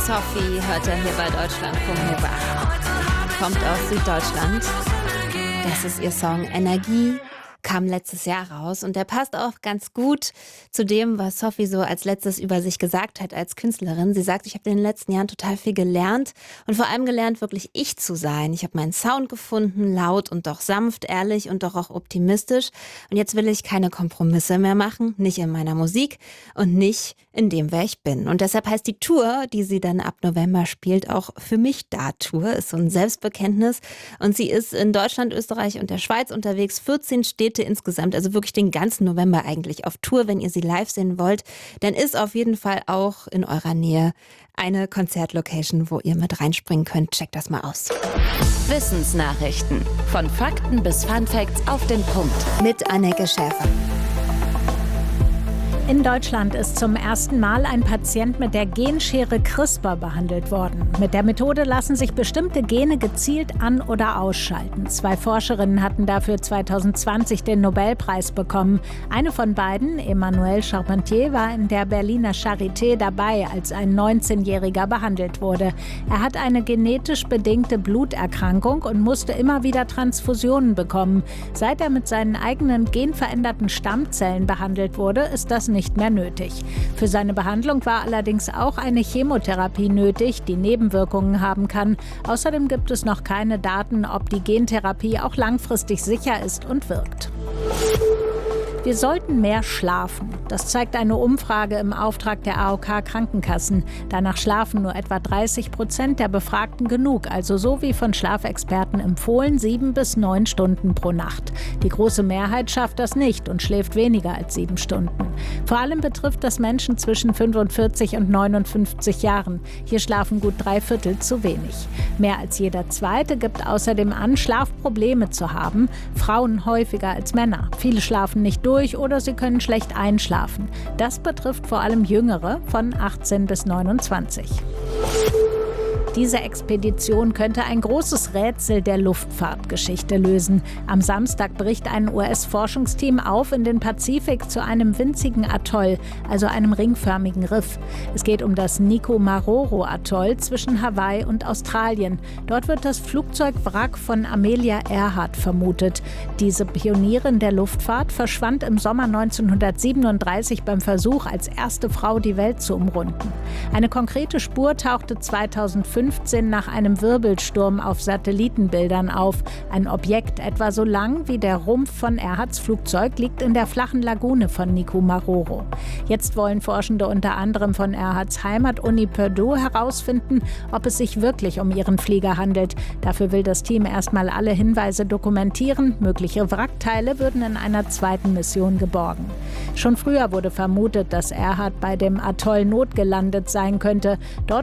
Sophie hört er hier bei Deutschlandfunk Nova. Kommt aus Süddeutschland. Das ist ihr Song Energie. Kam letztes Jahr raus und der passt auch ganz gut zu dem, was Sophie so als letztes über sich gesagt hat als Künstlerin. Sie sagt, ich habe in den letzten Jahren total viel gelernt und vor allem gelernt, wirklich ich zu sein. Ich habe meinen Sound gefunden, laut und doch sanft, ehrlich und doch auch optimistisch. Und jetzt will ich keine Kompromisse mehr machen, nicht in meiner Musik und nicht in dem, wer ich bin. Und deshalb heißt die Tour, die sie dann ab November spielt, auch Für mich da Tour. Ist so ein Selbstbekenntnis. Und sie ist in Deutschland, Österreich und der Schweiz unterwegs. 14 Städte insgesamt, also wirklich den ganzen November eigentlich auf Tour. Wenn ihr sie live sehen wollt, dann ist auf jeden Fall auch in eurer Nähe eine Konzertlocation, wo ihr mit reinspringen könnt. Checkt das mal aus. Wissensnachrichten. Von Fakten bis Funfacts auf den Punkt. Mit Anneke Schäfer. In Deutschland ist zum ersten Mal ein Patient mit der Genschere CRISPR behandelt worden. Mit der Methode lassen sich bestimmte Gene gezielt an- oder ausschalten. 2 Forscherinnen hatten dafür 2020 den Nobelpreis bekommen. Eine von beiden, Emmanuel Charpentier, war in der Berliner Charité dabei, als ein 19-Jähriger behandelt wurde. Er hat eine genetisch bedingte Bluterkrankung und musste immer wieder Transfusionen bekommen. Seit er mit seinen eigenen genveränderten Stammzellen behandelt wurde, ist das nicht mehr nötig. Für seine Behandlung war allerdings auch eine Chemotherapie nötig, die Nebenwirkungen haben kann. Außerdem gibt es noch keine Daten, ob die Gentherapie auch langfristig sicher ist und wirkt. Wir sollten mehr schlafen. Das zeigt eine Umfrage im Auftrag der AOK Krankenkassen. Danach schlafen nur etwa 30% der Befragten genug, also so wie von Schlafexperten empfohlen, 7 bis 9 Stunden pro Nacht. Die große Mehrheit schafft das nicht und schläft weniger als 7 Stunden. Vor allem betrifft das Menschen zwischen 45 und 59 Jahren. Hier schlafen gut 3/4 zu wenig. Mehr als jeder Zweite gibt außerdem an, Schlafprobleme zu haben. Frauen häufiger als Männer. Viele schlafen nicht durch oder sie können schlecht einschlafen. Das betrifft vor allem Jüngere von 18 bis 29. Diese Expedition könnte ein großes Rätsel der Luftfahrtgeschichte lösen. Am Samstag bricht ein US-Forschungsteam auf in den Pazifik zu einem winzigen Atoll, also einem ringförmigen Riff. Es geht um das Nikomaroro-Atoll zwischen Hawaii und Australien. Dort wird das Flugzeugwrack von Amelia Earhart vermutet. Diese Pionierin der Luftfahrt verschwand im Sommer 1937 beim Versuch, als erste Frau die Welt zu umrunden. Eine konkrete Spur tauchte 2015 nach einem Wirbelsturm auf Satellitenbildern auf. Ein Objekt etwa so lang wie der Rumpf von Earharts Flugzeug liegt in der flachen Lagune von Nikomaroro. Jetzt wollen Forschende unter anderem von Earharts Heimatuni Purdue herausfinden, ob es sich wirklich um ihren Flieger handelt. Dafür will das Team erstmal alle Hinweise dokumentieren. Mögliche Wrackteile würden in einer zweiten Mission geborgen. Schon früher wurde vermutet, dass Earhart bei dem Atoll notgelandet sein könnte. Dort